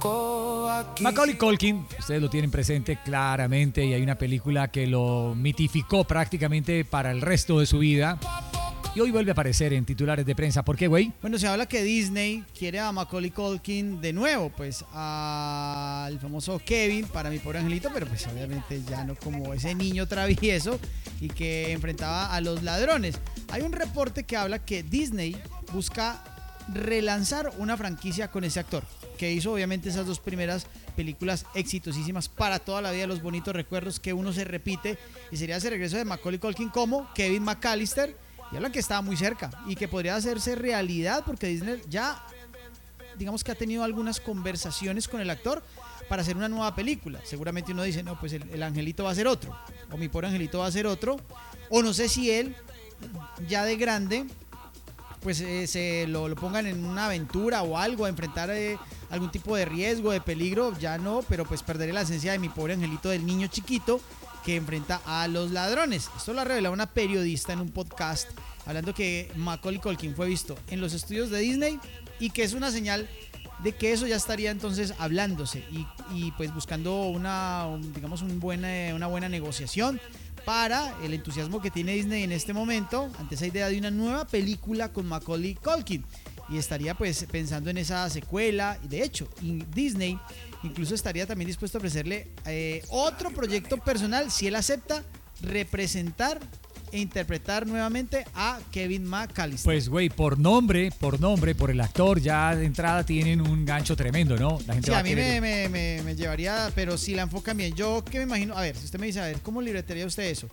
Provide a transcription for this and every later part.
Macaulay Culkin, ustedes lo tienen presente claramente y hay una película que lo mitificó prácticamente para el resto de su vida. Y hoy vuelve a aparecer en titulares de prensa. ¿Por qué, güey? Bueno, se habla que Disney quiere a Macaulay Culkin de nuevo, pues al famoso Kevin, para mi pobre angelito, pero pues obviamente ya no como ese niño travieso y que enfrentaba a los ladrones. Hay un reporte que habla que Disney busca relanzar una franquicia con ese actor, que hizo obviamente esas dos primeras películas exitosísimas para toda la vida, los bonitos recuerdos que uno se repite, y sería ese regreso de Macaulay Culkin como Kevin McAllister. Y hablan que estaba muy cerca y que podría hacerse realidad porque Disney ya, digamos que ha tenido algunas conversaciones con el actor para hacer una nueva película. Seguramente uno dice, no, pues el angelito va a ser otro, o mi pobre angelito va a ser otro, o no sé si él, ya de grande, pues se lo pongan en una aventura o algo, a enfrentar algún tipo de riesgo, de peligro, ya no, pero pues perderé la esencia de mi pobre angelito, del niño chiquito que enfrenta a los ladrones. Esto lo ha revelado una periodista en un podcast, hablando que Macaulay Culkin fue visto en los estudios de Disney y que es una señal de que eso ya estaría entonces hablándose y pues buscando una buena negociación para el entusiasmo que tiene Disney en este momento ante esa idea de una nueva película con Macaulay Culkin, y estaría pues pensando en esa secuela. Y de hecho Disney incluso estaría también dispuesto a ofrecerle otro proyecto personal si él acepta representar e interpretar nuevamente a Kevin McAllister. Pues, güey, por nombre, por el actor, ya de entrada tienen un gancho tremendo, ¿no? La gente sí, va a mí querer... me llevaría, pero si la enfocan bien. Yo que me imagino, a ver, si usted me dice, a ver, ¿cómo libretaría usted eso?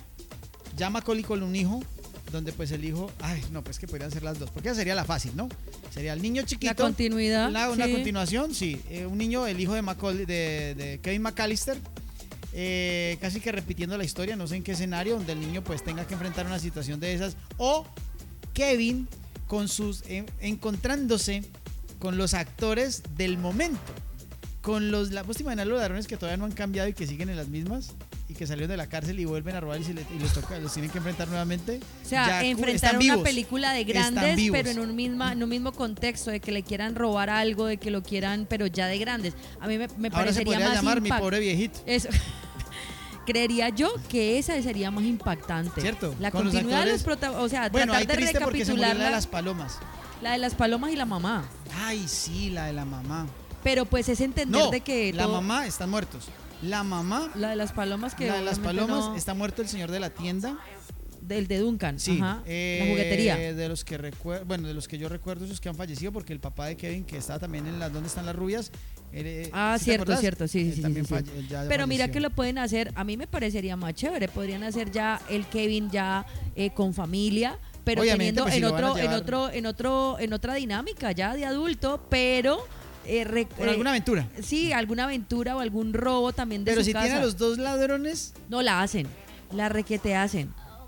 Ya Macaulay con un hijo, donde pues el hijo, pues que podrían ser las dos, porque esa sería la fácil, ¿no? Sería el niño chiquito. La continuidad. Una continuación, sí. Un niño, el hijo de Macaulay, de Kevin McAllister, casi que repitiendo la historia, no sé en qué escenario, donde el niño pues tenga que enfrentar una situación de esas, o Kevin con encontrándose con los actores del momento, con ¿vos te imaginas los ladrones que todavía no han cambiado y que siguen en las mismas y que salieron de la cárcel y vuelven a robar y los tienen que enfrentar nuevamente? O sea, ya enfrentar una película de grandes, pero en un mismo contexto, de que le quieran robar algo, de que lo quieran, pero ya de grandes. A mí me Ahora parecería se podría más llamar Mi Pobre Viejito. Eso. Creería yo que esa sería más impactante. ¿Cierto? La Con continuidad de los los protagonistas. O sea, bueno, tratar hay de triste porque se murió recapitular la de las palomas. la de las palomas y la mamá. Ay, sí, la de la mamá. Pero pues es entender No, de que la mamá están muertos. La mamá, la de las palomas, que la de las palomas, no, está muerto el señor de la tienda. del de Duncan, Sí, ajá, la juguetería. De los que de los que yo recuerdo, esos que han fallecido, porque el papá de Kevin, que estaba también en ¿Dónde están las rubias? ¿Sí cierto, sí. También sí. Pero mira que lo pueden hacer, a mí me parecería más chévere, podrían hacer ya el Kevin ya con familia, pero obviamente, teniendo pues, en otra dinámica ya de adulto, pero con alguna aventura. Sí, alguna aventura o algún robo también de pero su si casa. tiene a los dos ladrones, no la hacen, la requete hacen.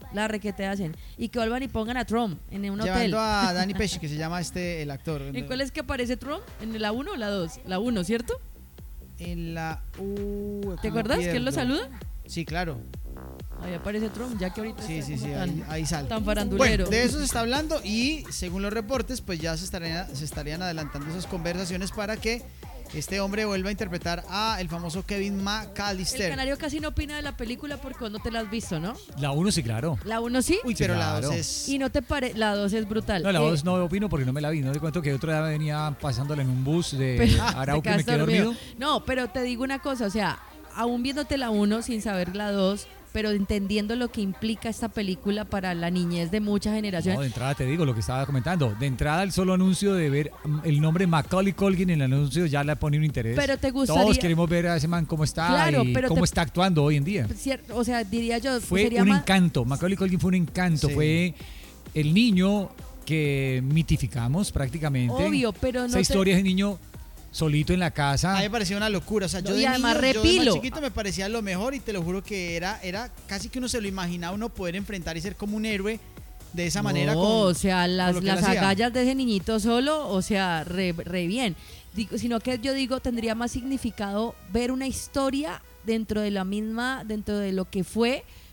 Y que vuelvan y pongan a Trump en un hotel. Llevando a Danny Pesci, que se llama el actor. ¿En cuál es que aparece Trump? ¿En la 1 o la 2? La 1, ¿cierto? En la ¿Te acuerdas que él lo saluda? Sí, claro. Ahí aparece Trump, ya que ahorita sí, tan, ahí sale. Tan farandulero. Bueno, de eso se está hablando y según los reportes, pues ya se estarían adelantando esas conversaciones para que este hombre vuelva a interpretar a el famoso Kevin McAllister. El canario casi no opina de la película porque no te la has visto, ¿no? La 1 sí, claro. La 1 sí. Uy, pero claro. la 2 es... Y no te la 2 es brutal. No, la 2 no opino porque no me la vi. No le cuento que otro día venía pasándola en un bus de Arauco y me quedé dormido. No, pero te digo una cosa, o sea, aún viéndote la 1 sin saber la 2, pero entendiendo lo que implica esta película para la niñez de muchas generaciones. No, de entrada te digo lo que estaba comentando. De entrada el solo anuncio de ver el nombre Macaulay Culkin en el anuncio ya le pone un interés. Pero te gustaría... Todos queremos ver a ese man cómo está, claro, y cómo está actuando hoy en día. O sea, diría yo... Fue un encanto. Macaulay Culkin fue un encanto. Sí. Fue el niño que mitificamos prácticamente. Obvio, pero no esa historia es de niño solito en la casa. A mí me parecía una locura. O sea, yo de además niño, yo de más chiquito me parecía lo mejor y te lo juro que era casi que uno se lo imaginaba, uno poder enfrentar y ser como un héroe de esa manera. O sea, las agallas de ese niñito solo, o sea, re bien. Sino que yo digo, tendría más significado ver una historia dentro de lo que fue,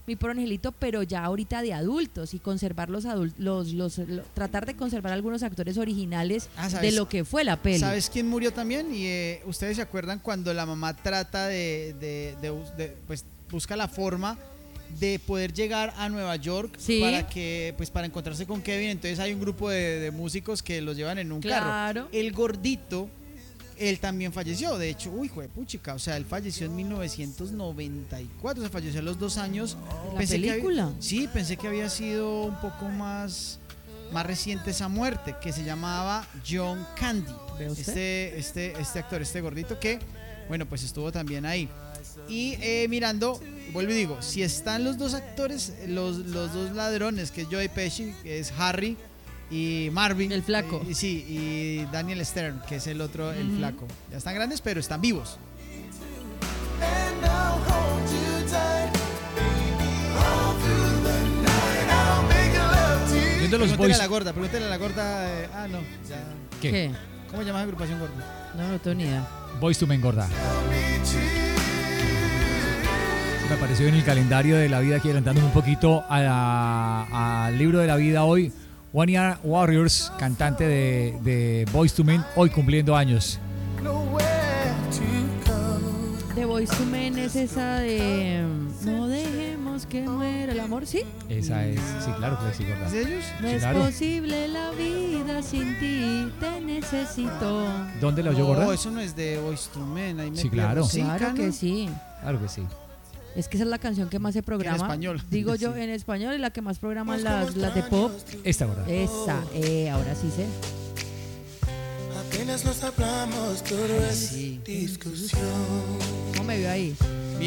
Mi Pobre Angelito, pero ya ahorita de adultos y conservar tratar de conservar algunos actores originales de lo que fue la peli. ¿Sabes quién murió también? Y ustedes se acuerdan cuando la mamá trata pues busca la forma de poder llegar a Nueva York para encontrarse con Kevin. Entonces hay un grupo de músicos que los llevan en un carro. El gordito, él también falleció. De hecho, juepuchica, o sea, él falleció en 1994, o sea, falleció a los 2 años. ¿La película? Pensé que había sido un poco más reciente esa muerte, que se llamaba John Candy. Este actor, este gordito que, bueno, pues estuvo también ahí. Y mirando, vuelvo y digo, si están los dos actores, los dos ladrones, que es Joey Pesci, que es Harry, y Marvin, el flaco, y Daniel Stern, que es el otro, el flaco, ya están grandes pero están vivos. Pregúntale a la gorda, no, ya. ¿Qué? ¿Cómo llamas la agrupación gorda? No tengo ni idea. Boyz II Men, gorda. Me apareció en el calendario de la vida, aquí adelantándome un poquito al libro de la vida hoy. One Year Warriors, cantante de Boyz II Men, hoy cumpliendo años. De Boyz II Men es esa de No dejemos que muera el amor, ¿sí? Esa es, sí, claro que sí, gorda. ¿Es de ellos? No sí, es claro. posible la vida sin ti, te necesito. ¿Dónde la oyó, gorda? No, eso no es de Boyz II Men. Ahí me Sí, pierdo. claro. Claro que sí. Claro que sí. Es que esa es la canción que más se programa. En español. Digo yo, Sí. en español es la que más programan las de pop. Esta, gorda. Esa, ahora sí sé. Apenas nos hablamos, todo es discusión. ¿Cómo me vio ahí?